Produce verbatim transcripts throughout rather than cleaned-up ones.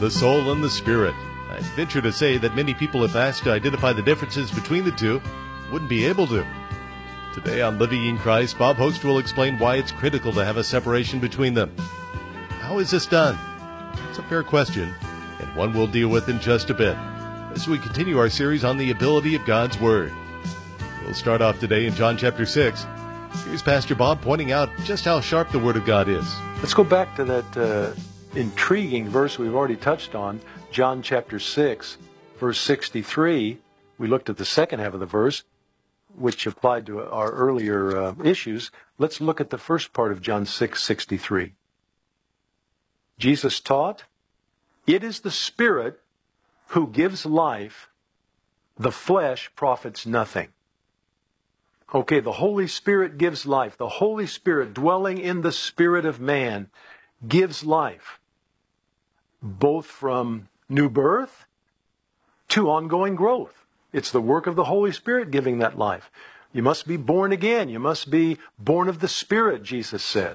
the soul and the spirit. I venture to say that many people, if asked to identify the differences between the two, wouldn't be able to. Today on Living in Christ, Bob Host will explain why it's critical to have a separation between them. How is this done? It's a fair question, and one we'll deal with in just a bit, as we continue our series on the ability of God's Word. We'll start off today in John chapter six. Here's Pastor Bob pointing out just how sharp the Word of God is. Let's go back to that uh, intriguing verse we've already touched on, John chapter six, verse sixty-three. We looked at the second half of the verse, which applied to our earlier uh, issues. Let's look at the first part of John six sixty-three. Jesus taught, "It is the Spirit who gives life, the flesh profits nothing." Okay, the Holy Spirit gives life. The Holy Spirit, dwelling in the spirit of man, gives life, both from new birth to ongoing growth. It's the work of the Holy Spirit giving that life. You must be born again. You must be born of the Spirit, Jesus said.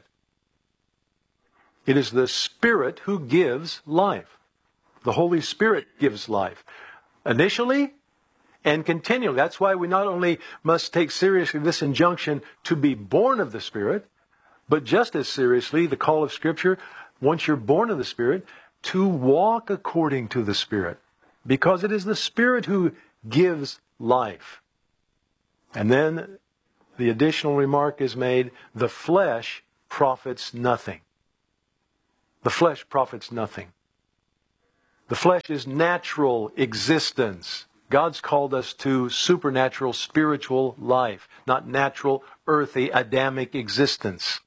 It is the Spirit who gives life. The Holy Spirit gives life. Initially and continually. That's why we not only must take seriously this injunction to be born of the Spirit, but just as seriously the call of Scripture, once you're born of the Spirit, to walk according to the Spirit. Because it is the Spirit who gives life. And then the additional remark is made, the flesh profits nothing. The flesh profits nothing. The flesh is natural existence. God's called us to supernatural, spiritual life, not natural, earthy, Adamic existence.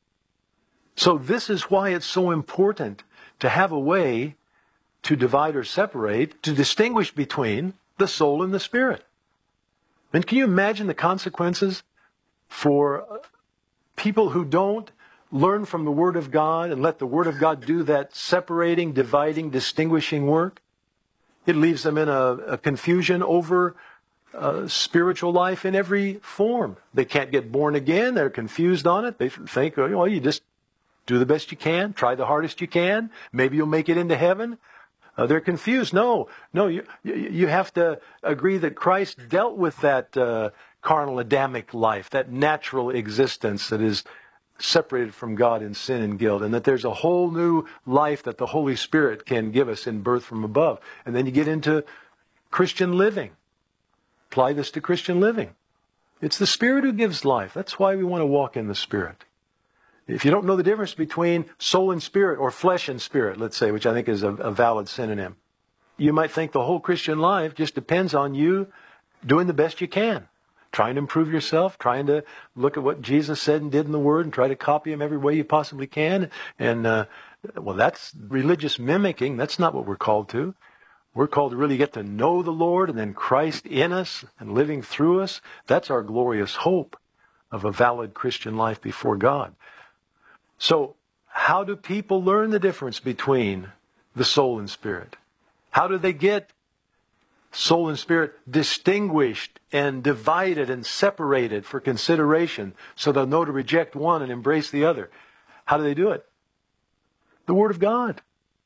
So this is why it's so important to have a way to divide or separate, to distinguish between the soul and the spirit. And can you imagine the consequences for people who don't learn from the Word of God and let the Word of God do that separating, dividing, distinguishing work? It leaves them in a, a confusion over uh, spiritual life in every form. They can't get born again. They're confused on it. They think, oh, well, you just do the best you can. Try the hardest you can. Maybe you'll make it into heaven. Uh, they're confused. No, no, you, you you have to agree that Christ dealt with that uh, carnal Adamic life, that natural existence that is separated from God in sin and guilt, and that there's a whole new life that the Holy Spirit can give us in birth from above. And then you get into Christian living. Apply this to Christian living. It's the Spirit who gives life. That's why we want to walk in the Spirit. If you don't know the difference between soul and spirit, or flesh and spirit, let's say, which I think is a, a valid synonym, you might think the whole Christian life just depends on you doing the best you can. Trying to improve yourself, trying to look at what Jesus said and did in the Word and try to copy Him every way you possibly can. And, uh, well, that's religious mimicking. That's not what we're called to. We're called to really get to know the Lord, and then Christ in us and living through us. That's our glorious hope of a valid Christian life before God. So, how do people learn the difference between the soul and spirit? How do they get soul and spirit distinguished and divided and separated for consideration so they'll know to reject one and embrace the other? How do they do it? The Word of God.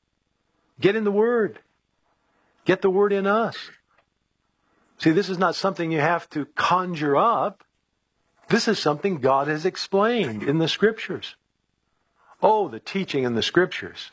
Get in the Word. Get the Word in us. See, this is not something you have to conjure up. This is something God has explained in the Scriptures. Oh, the teaching in the Scriptures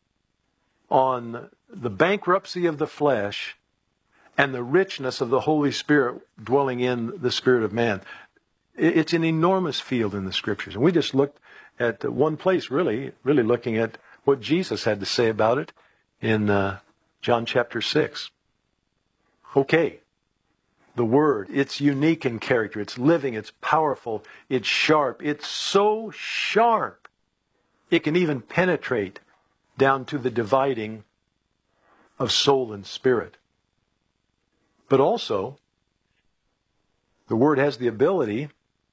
on the bankruptcy of the flesh and the richness of the Holy Spirit dwelling in the spirit of man. It's an enormous field in the Scriptures. And we just looked at one place, really, really looking at what Jesus had to say about it in uh, John chapter six. Okay, the Word, it's unique in character. It's living, it's powerful, it's sharp. It's so sharp, it can even penetrate down to the dividing of soul and spirit. But also, the Word has the ability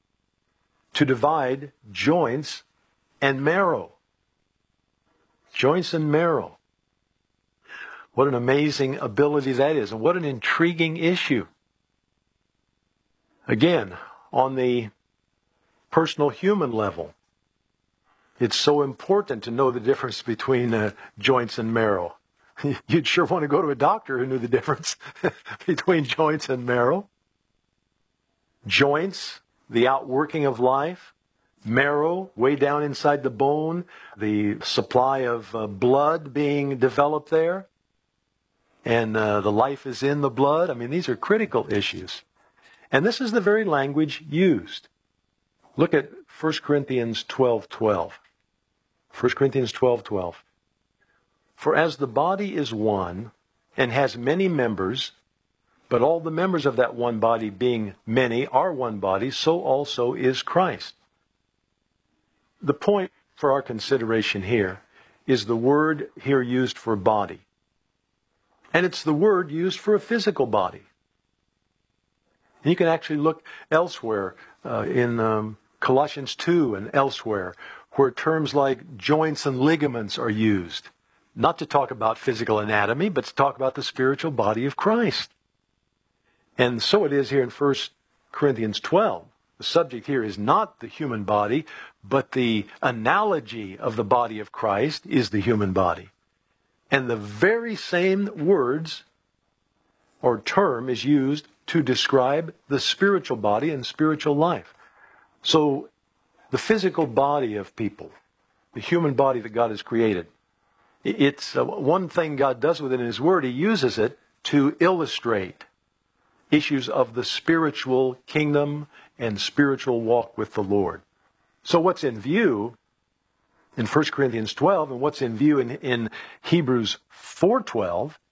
to divide joints and marrow. Joints and marrow. What an amazing ability that is, and what an intriguing issue. Again, on the personal human level, it's so important to know the difference between uh, joints and marrow. You'd sure want to go to a doctor who knew the difference between joints and marrow. Joints, the outworking of life. Marrow, way down inside the bone, the supply of uh, blood being developed there. And uh, the life is in the blood. I mean, these are critical issues. And this is the very language used. Look at First Corinthians twelve twelve. First Corinthians twelve twelve. For as the body is one and has many members, but all the members of that one body being many are one body, so also is Christ. The point for our consideration here is the word here used for body. And it's the word used for a physical body. And you can actually look elsewhere uh, in um, Colossians two and elsewhere where terms like joints and ligaments are used. Not to talk about physical anatomy, but to talk about the spiritual body of Christ. And so it is here in First Corinthians twelve. The subject here is not the human body, but the analogy of the body of Christ is the human body. And the very same words or term is used to describe the spiritual body and spiritual life. So the physical body of people, the human body that God has created, it's uh, one thing God does with it in His Word. He uses it to illustrate issues of the spiritual kingdom and spiritual walk with the Lord. So what's in view in First Corinthians twelve and what's in view in, in Hebrews four twelve